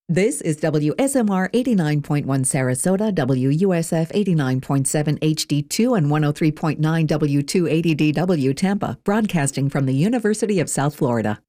This is WSMR 89.1 Sarasota, WUSF 89.7 HD2, and 103.9 W280DW Tampa, broadcasting from the University of South Florida.